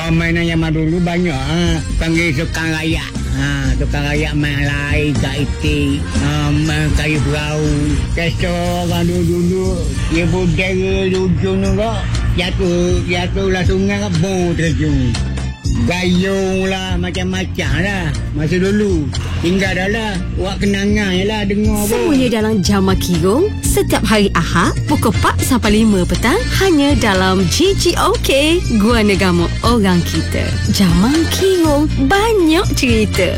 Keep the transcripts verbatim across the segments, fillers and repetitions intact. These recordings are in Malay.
Oh, mainan zaman dulu banyak. Ha. Panggil tukang rayak. Ha, tukang rayak main lai, kat itik, ha, main kayu perahu. Kesta orang dulu-dulu, dia budaya ujung tu kok. Jatuh, jatuh lah sungai kok, bong terjun. Gayung lah, macam-macam lah. Masa dulu, tinggal dah lah. Buat kenangan je lah, dengar pun. Semuanya dalam Jamak Kirong. Setiap hari Ahad, pukul empat sampai lima petang. Hanya dalam G G O K, Gua Negama Orang Kita. Jamak Kirong, banyak cerita.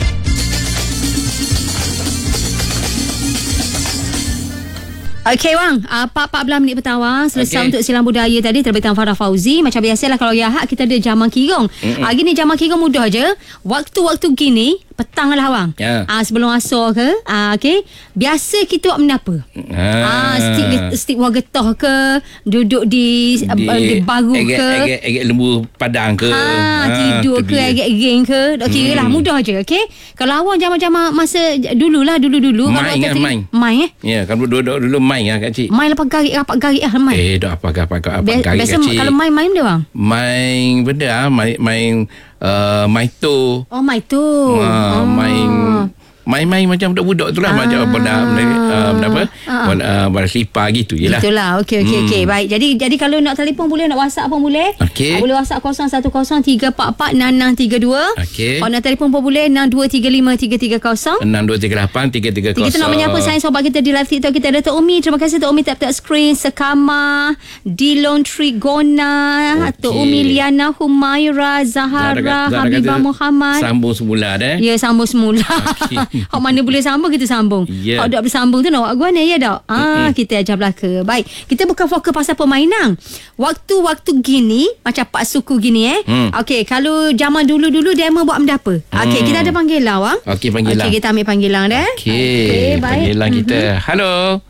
Okey Wang, uh, empat belas minit petang Wang. Selesai okay. Untuk silang budaya tadi terbitan Farah Fauzi. Macam biasalah kalau ya hak kita ada Jamak Kirong. Ah uh, gini Jamak Kirong mudah je. Waktu-waktu gini petang lah Wang. Ya. Ah uh, sebelum asar ke? Ah uh, okey. Biasa kita buat benda apa? Ah uh, stick stick buah getah ke, duduk di di, uh, di baru agak, ke, agak, agak lembu padang ke. Ha, ha tidur ke, agak geng ke. Okey hmm. lah, mudah je okey. Kalau awang zaman-zaman masa dululah dulu-dulu main kan main. Main eh? Ya, kalau duduk dulu main lah kak cik. Main lepas garik rapat garik lah main. Eh, dah apa apa apa apa garik biasa kak cik. Kalau main-main dia bang? Main benda ah, main main uh, main tu. Oh, main tu. Uh, oh. Main main-main macam budak-budak tu lah. Ah. Macam benda uh, apa ah. uh, bola selipar gitu je lah. Itulah. Okey okey hmm. okey. Baik. Jadi jadi kalau nak telefon boleh, nak WhatsApp pun boleh. Okay. Uh, boleh WhatsApp kosong satu kosong tiga empat empat enam enam tiga dua. Okey. Kalau nak telefon pun boleh enam dua tiga lima tiga tiga kosong. enam dua tiga lapan tiga tiga kosong. Kita nak menyapa sayang sobat kita di live TikTok kita ada Tok Umi. Terima kasih Tok Umi tap-tap screen Sekama, Dilon Trigona, okay. Tok Umi Liana Humaira, Zahara, Zahra, Zahra Habibah Muhammad. Sambung semula dah. Ya, sambung semula. Okay. Hak mana boleh sambung kita sambung. Yeah. Hak tak bersambung tu nak buat guna ya dak. Ah mm-hmm. Kita ajar belaka. Baik, kita bukan fokus pasal permainan. Waktu-waktu gini macam Pak Suku gini eh. Mm. Okey, kalau zaman dulu-dulu demo buat benda apa? Mm. Okey, kita ada panggilan Wang. Okey, panggilan. Okey, kita ambil panggilan dah. Okey, okay, panggilan kita. Mm-hmm. Halo.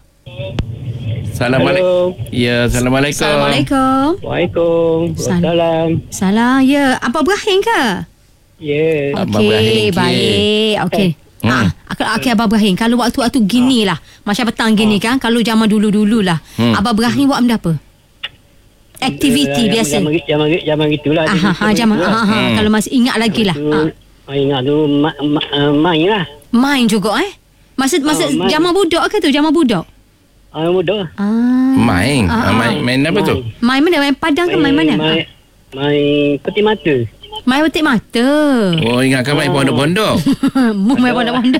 Assalamualaikum. Ya, assalamualaikum. Assalamualaikum. Waalaikumsalam. Salam. Ya, apa Ibrahim ke? Ya. Yeah. Okey, baik. Okey. Hmm. Ah, okey Abang Ibrahim, kalau waktu-waktu gini lah, macam petang gini kan, kalau zaman dulu-dulu lah, hmm. Abang Ibrahim buat benda apa? Aktiviti ya, biasa. Zaman zaman zaman gitulah. Ah, ha, zaman. Ha, ha, hmm. Kalau masih ingat lagi lah. Ha. Ingat tu ma, ma, main lah. Main juga eh? Maksud masa oh, zaman budak ke tu? Zaman budak? Ah, budak. Ah. Main. Ah, main main apa main. tu? Main mana? Main padang ke main mana? Main, main peti mata. Main petik mata. Oh, ingatkan main pondok-pondok. Mu main pondok-pondok.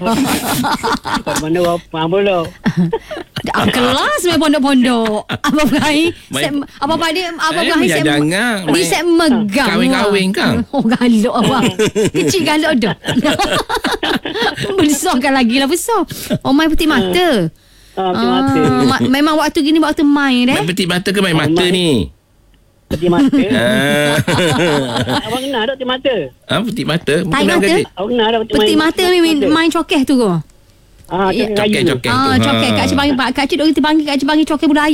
Pondok apa bola? Dah kelas main pondok-pondok. Apa Ibrahim? Apa Pak dia? Apa Ibrahim? Eh, jangan. Dia set megang. Kawin-kawin kan? Oh, galak abang. Kecil galak dah. Besarkan lagi lah besar. Oh, main petik mata. Ah, petik mata. Ma- memang waktu gini waktu main eh? Main petik mata ke main mata ni? Peti mata. Abang kenal tak peti mata? Ah, peti mata. Tai mata? Abang kenal tak peti mata main, main cokeh tu ke? Ah, cokeh cokeh, cokeh ah, tu. Cokeh. Kak Cik panggil, Kak Cik duk kita panggil Kak Cik panggil cokeh budaya.